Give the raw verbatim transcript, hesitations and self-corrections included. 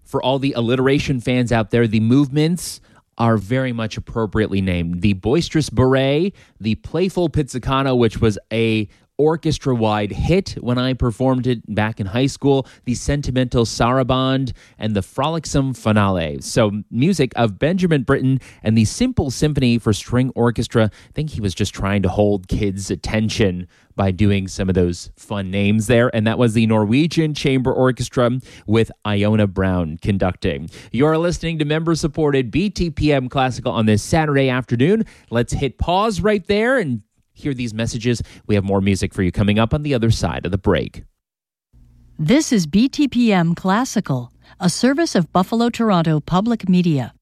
For all the alliteration fans out there, the movements are very much appropriately named. The Boisterous Beret, the Playful Pizzicato, which was a orchestra-wide hit when I performed it back in high school, the Sentimental Saraband, and the Frolicsome Finale. So music of Benjamin Britten and the Simple Symphony for String Orchestra. I think he was just trying to hold kids' attention by doing some of those fun names there. And that was the Norwegian Chamber Orchestra with Iona Brown conducting. You're listening to member-supported B T P M Classical on this Saturday afternoon. Let's hit pause right there and hear these messages. We have more music for you coming up on the other side of the break. This is B T P M Classical, a service of Buffalo Toronto Public Media.